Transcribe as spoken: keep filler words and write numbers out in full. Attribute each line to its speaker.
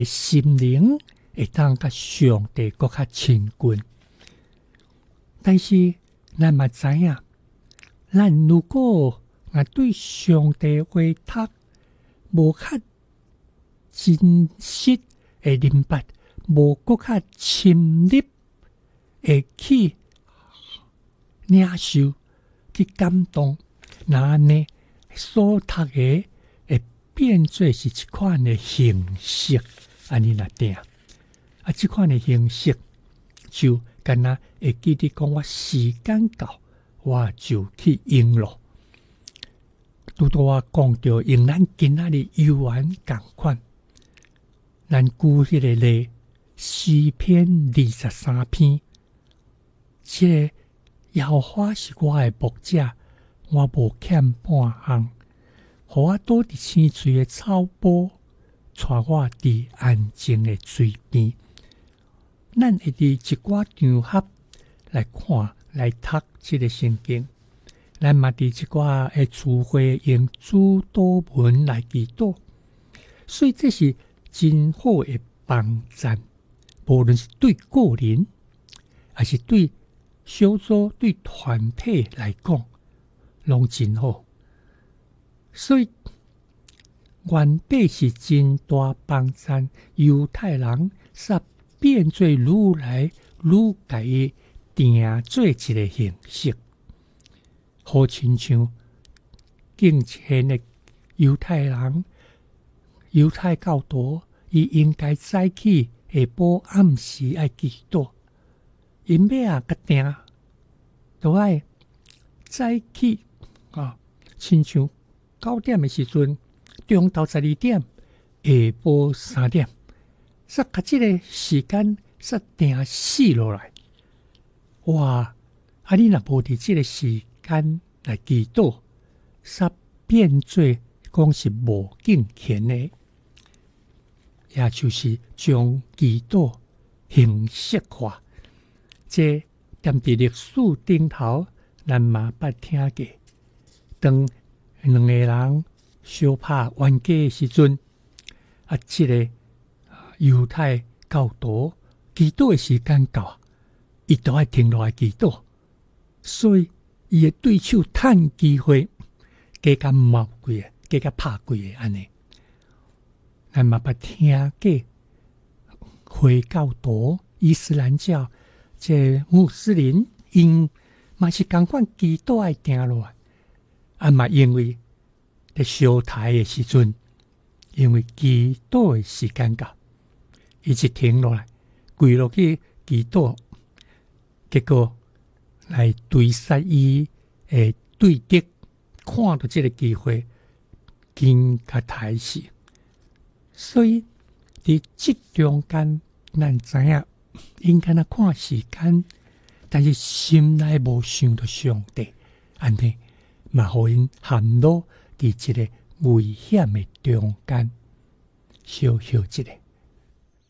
Speaker 1: 心灵会当甲上帝搁较亲近。但是咱嘛知影，咱如果啊对上帝话读无较真实的明白，无搁较深入会去领受去感动，那安尼所读的会变做是一款的形式，安尼若定啊，这款的形式就敢若会记得讲，我时间到，我就去用咯。拄拄我讲到用咱今仔日游玩共款，咱举迄个例诗篇二十三篇，这个耶和华是我的牧者，我无欠半项，互我倒伫青翠的草坡，带我伫安静的水边。咱会伫一寡场合来看来读这个圣经，咱嘛伫一寡的词汇用主祷文来祈祷，所以这是真好的帮赞。无论是对个人，还是对小组、对团体来讲，拢真好。所以原本是真大帮赞，犹太人煞变做愈来愈家己定做一个形式，好亲像敬虔的犹太人、犹太教徒，伊应该早起下晡暗时爱祈祷，因要啊甲定都爱早起啊，亲像九点的时阵，中昼十二点，下晡三点，煞甲即个时间煞定死落来。哇！啊，你若无伫即个时间来祈祷，煞变做讲是无敬虔的，也就是将祈祷形式化。这踮伫历史顶头，咱嘛捌听过。当两个人相拍冤家的时阵，啊，即、這个犹太教徒祈祷的时间到，伊都爱停落来祈祷，所以伊的对手趁机会，加甲冒几个，加甲拍几个安尼。咱嘛捌听过回教徒、伊斯兰教、这穆斯林，因嘛是共款祈祷爱定落来，啊嘛因为在烧台的时阵，因为祈祷的时间到，伊就停落来，跪落去祈祷，结果来对杀伊的对敌，看到这个机会，惊甲台死。所以伫这中间，咱知影应该那看时间，但是心内无想到上帝，安尼嘛，互因陷落伫一个危险的中间，小小一个。